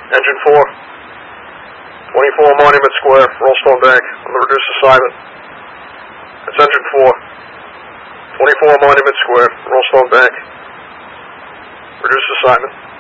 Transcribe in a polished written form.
Engine 4, 24 Monument Square, Rollstone Bank, on the reduced assignment. It's Engine 4, 24 Monument Square, Rollstone Bank, reduced assignment.